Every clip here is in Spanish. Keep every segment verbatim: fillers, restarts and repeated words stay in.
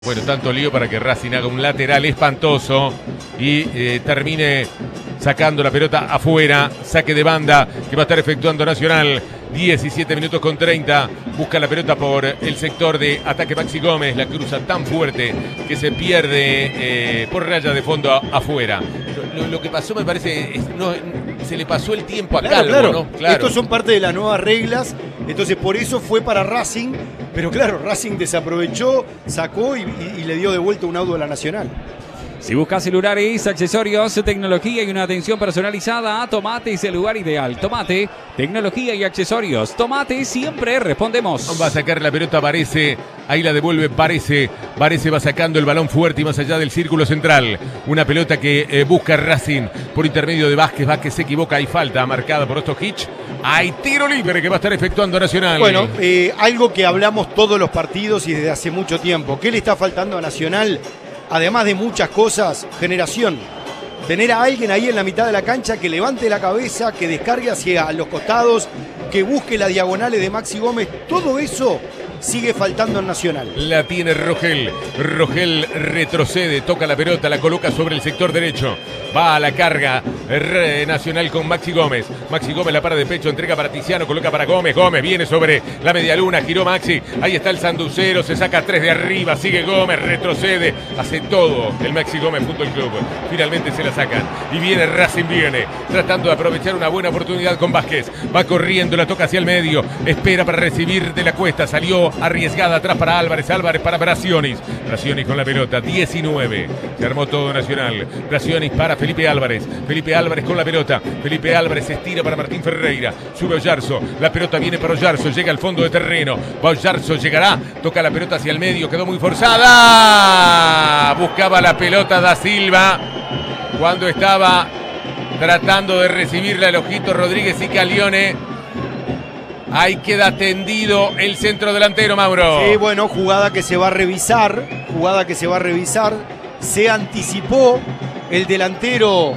Bueno, tanto lío para que Racing haga un lateral espantoso y eh, termine sacando la pelota afuera. Saque de banda que va a estar efectuando Nacional. diecisiete minutos con treinta. Busca la pelota por el sector de ataque Maxi Gómez. La cruza tan fuerte que se pierde eh, por raya de fondo a, afuera. Lo, lo, lo que pasó me parece, es, no, se le pasó el tiempo a claro, Calvo, claro. ¿no? Claro. Estos son parte de las nuevas reglas. Entonces por eso fue para Racing. Pero claro, Racing desaprovechó, sacó y, y, y le dio de vuelta un auto a la Nacional. Si buscas celulares, accesorios, tecnología y una atención personalizada, Tomate es el lugar ideal. Tomate, tecnología y accesorios. Tomate, siempre respondemos. Va a sacar la pelota Varese, ahí la devuelve Varese. Varese va sacando el balón fuerte y más allá del círculo central. Una pelota que eh, busca Racing por intermedio de Vázquez. Vázquez se equivoca, hay falta marcada por Ostojic. Hay tiro libre que va a estar efectuando Nacional. Bueno, eh, algo que hablamos todos los partidos y desde hace mucho tiempo. ¿Qué le está faltando a Nacional? Además de muchas cosas, generación. Tener a alguien ahí en la mitad de la cancha que levante la cabeza, que descargue hacia los costados, que busque las diagonales de Maxi Gómez. Todo eso sigue faltando en Nacional. La tiene Rogel. Rogel retrocede, toca la pelota, la coloca sobre el sector derecho. Va a la carga Nacional con Maxi Gómez. Maxi Gómez la para de pecho, entrega para Tiziano, coloca para Gómez. Gómez viene sobre la media luna, giró Maxi. Ahí está el sanducero, se saca tres de arriba, sigue Gómez, retrocede. Hace todo el Maxi Gómez Fútbol Club. Finalmente se la sacan. Y viene Racing, viene tratando de aprovechar una buena oportunidad con Vázquez. Va corriendo, la toca hacia el medio. Espera para recibir de la cuesta. Salió arriesgada atrás para Álvarez. Álvarez para Brassionis. Brassionis con la pelota. diecinueve. Se armó todo Nacional. Brassionis para Felipe Álvarez. Felipe Álvarez con la pelota. Felipe Álvarez se estira para Martín Ferreira. Sube Oyarzo. La pelota viene para Oyarzo. Llega al fondo de terreno. Va Oyarzo, llegará. Toca la pelota hacia el medio. Quedó muy forzada. Buscaba la pelota Da Silva cuando estaba tratando de recibirla el Ojito Rodríguez y Calione. Ahí queda tendido el centro delantero, Mauro. Sí, bueno, jugada que se va a revisar. Jugada que se va a revisar. Se anticipó el delantero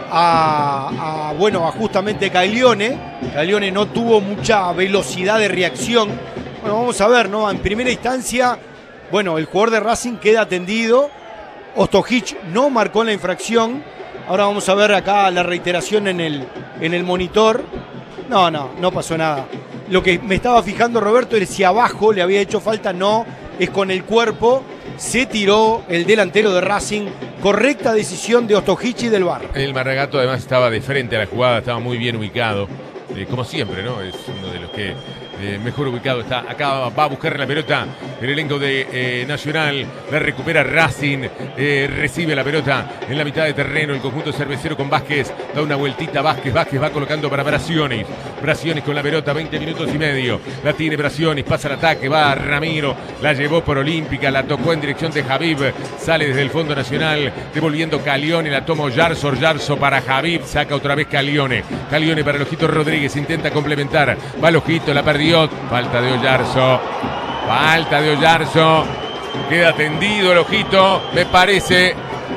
a, a bueno, a justamente Caglione. Caglione no tuvo mucha velocidad de reacción. Bueno, vamos a ver, ¿no? En primera instancia, bueno, el jugador de Racing queda tendido. Ostojic no marcó la infracción. Ahora vamos a ver acá la reiteración en el, en el monitor. No, no, no pasó nada. Lo que me estaba fijando, Roberto, es si abajo le había hecho falta. No, es con el cuerpo. Se tiró el delantero de Racing. Correcta decisión de Ostojic y del V A R. El Maragato además estaba de frente a la jugada, estaba muy bien ubicado. Eh, como siempre, ¿no? Es uno de los que eh, mejor ubicado está. Acá va a buscar la pelota el elenco de eh, Nacional. La recupera Racing. Eh, recibe la pelota en la mitad de terreno. El conjunto cervecero con Vázquez. Da una vueltita Vázquez. Vázquez va colocando para Brassionis. Brassionis con la pelota. veinte minutos y medio. La tiene Brassionis. Pasa el ataque. Va Ramiro. La llevó por Olímpica. La tocó en dirección de Javib. Sale desde el fondo Nacional. Devolviendo Calione. La toma Oyarzo. Oyarzo para Javib. Saca otra vez Calione. Calione para el Ojito Rodríguez. Intenta complementar. Va el Ojito. La perdió. Falta de Oyarzo. Falta de Oyarzo. Queda tendido el Ojito. Me parece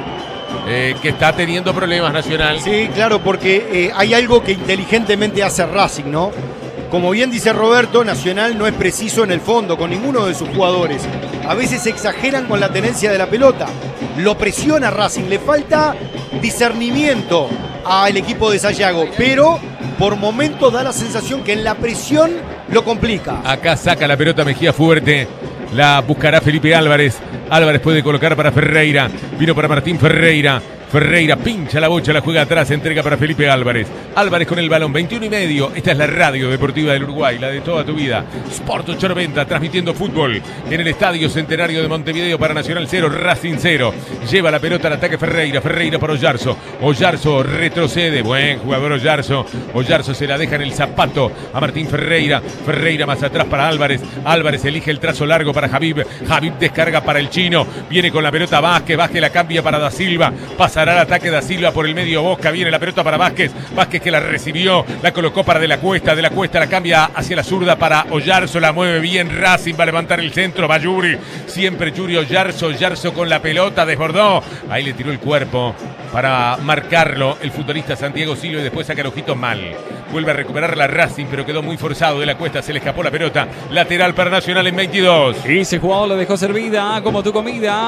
eh, que está teniendo problemas Nacional. Sí, claro, porque eh, hay algo que inteligentemente hace Racing, ¿no? Como bien dice Roberto, Nacional no es preciso en el fondo con ninguno de sus jugadores. A veces exageran con la tenencia de la pelota. Lo presiona Racing. Le falta discernimiento al equipo de Sayago, pero por momentos da la sensación que en la presión lo complica. Acá saca la pelota Mejía fuerte. La buscará Felipe Álvarez. Álvarez puede colocar para Ferreira. Vino para Martín Ferreira. Ferreira pincha la bocha, la juega atrás, entrega para Felipe Álvarez. Álvarez con el balón, veintiuno y medio. Esta es la radio deportiva del Uruguay, la de toda tu vida. Sport ochocientos noventa, transmitiendo fútbol en el Estadio Centenario de Montevideo para Nacional cero, Racing cero. Lleva la pelota al ataque Ferreira, Ferreira para Oyarzo. Oyarzo retrocede, buen jugador Oyarzo. Oyarzo se la deja en el zapato a Martín Ferreira. Ferreira más atrás para Álvarez. Álvarez elige el trazo largo para Javib. Javib descarga para el chino. Viene con la pelota Vázquez, Vázquez la cambia para Da Silva. Pasa pasará al ataque da Silva por el medio. Bosca, viene la pelota para Vázquez. Vázquez que la recibió, la colocó para De la Cuesta. De la Cuesta la cambia hacia la zurda para Oyarzo. La mueve bien Racing, va a levantar el centro. Va Yuri, siempre Yuri Oyarzo. Oyarzo con la pelota, desbordó. Ahí le tiró el cuerpo para marcarlo el futbolista Santiago Silva y después saca el ojito mal. Vuelve a recuperar la Racing, pero quedó muy forzado. De la Cuesta se le escapó la pelota. Lateral para Nacional en veintidós. Ese jugador lo dejó servida como tu comida.